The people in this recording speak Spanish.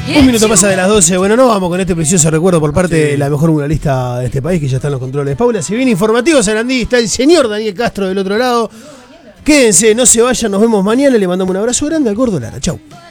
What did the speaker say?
Un minuto pasa de las 12. Bueno, no vamos con este precioso recuerdo por parte de la mejor muralista de este país, que ya está en los controles. Paula, si viene informativo Sarandí, está el señor Daniel Castro del otro lado. Quédense, no se vayan, nos vemos mañana. Le mandamos un abrazo grande al Gordo Lara. Chau.